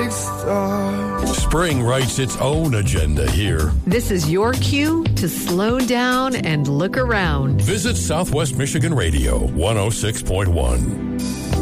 bright star. Spring writes its own agenda here. This is your cue to slow down and look around. Visit Southwest Michigan Radio 106.1.